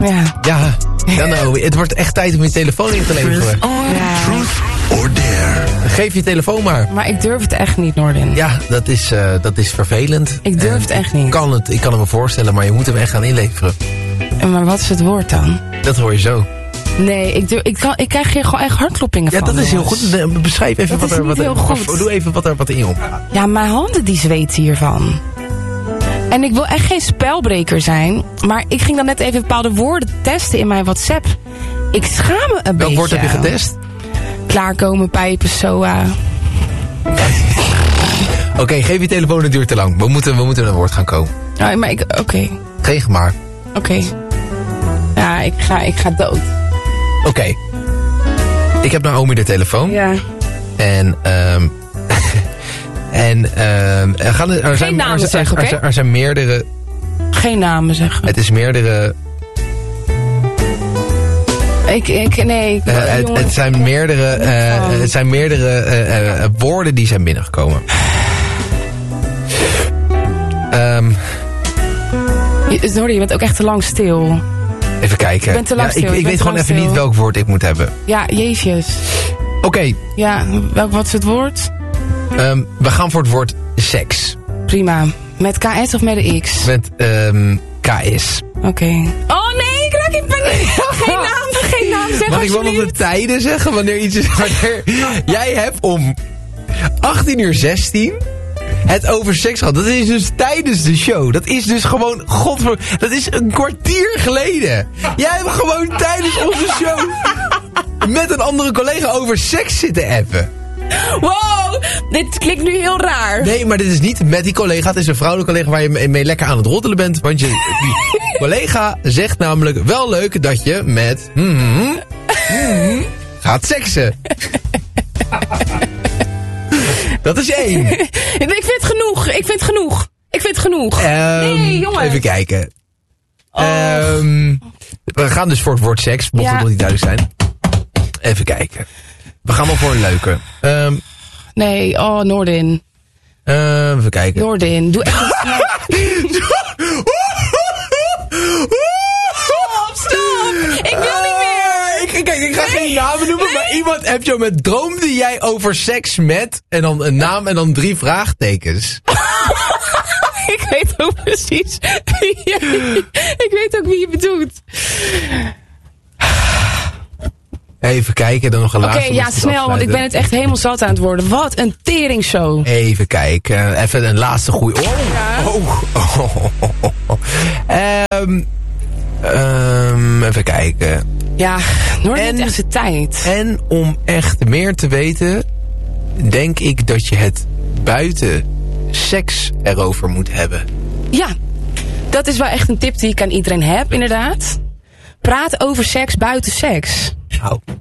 Ja, Naomi, het wordt echt tijd om je telefoon in te leveren. Truth or dare. Geef je telefoon maar. Maar ik durf het echt niet, Noordin. Ja, dat is vervelend. Ik durf het echt niet. Ik kan het me voorstellen, maar je moet hem echt gaan inleveren. Maar wat is het woord dan? Dat hoor je zo. Nee, ik krijg hier gewoon echt hartkloppingen van. Ja, dat is heel goed. Beschrijf even dat wat er... heel goed. Doe even wat in op. Ja, mijn handen die zweten hiervan. En ik wil echt geen spelbreker zijn. Maar ik ging dan net even bepaalde woorden testen in mijn WhatsApp. Ik schaam me een beetje. Welk woord heb je getest? Klaarkomen, pijpen, SOA. Oké, geef je telefoon, het duurt te lang. We moeten een woord gaan komen. Ja, maar oké. Geef maar. Oké. Ja, ik ga dood. Oké. Ik heb Naomi de telefoon. Ja. En er zijn meerdere... Geen namen zeggen. Het is meerdere... Het zijn meerdere woorden die zijn binnengekomen. Sorry, je bent ook echt te lang stil. Even kijken. Je bent te lang stil. Ik weet gewoon even niet welk woord ik moet hebben. Ja, jezus. Oké. Ja, wat is het woord? We gaan voor het woord seks. Prima. Met KS of met de X? Met KS. Oké. Oh nee, ik raak in paniek. Geen naam zeg. Mag ik wel nog de tijden zeggen wanneer iets is? Jij hebt om 18:16 het over seks gehad. Dat is dus tijdens de show. Dat is dus gewoon, dat is een kwartier geleden. Jij hebt gewoon tijdens onze show met een andere collega over seks zitten appen. Wow, dit klinkt nu heel raar. Nee, maar dit is niet met die collega. Het is een vrouwelijke collega waar je mee lekker aan het roddelen bent. Want die collega zegt namelijk wel leuk dat je met gaat seksen. Dat is 1. Ik vind het genoeg. Nee, jongens. Even kijken. We gaan dus voor het woord seks, mocht het nog niet duidelijk zijn. Even kijken. We gaan wel voor een leuke. Nee, Noordin. Even kijken. Noordin, doe echt Stop! Ik wil niet meer! Kijk, ik ga geen namen noemen, maar iemand hebt jou met droomde jij over seks met, en dan een naam en dan 3 vraagtekens. Ik weet ook precies ik weet ook wie je bedoelt. Even kijken, dan nog een laatste. Oké, ja, snel, want ik ben het echt helemaal zat aan het worden. Wat een teringshow. Even kijken, even een laatste goeie. Even kijken. Ja, Noordin heeft echt zijn tijd. En om echt meer te weten, denk ik dat je het buiten seks erover moet hebben. Ja, dat is wel echt een tip die ik aan iedereen heb, inderdaad. Praat over seks buiten seks. Nou,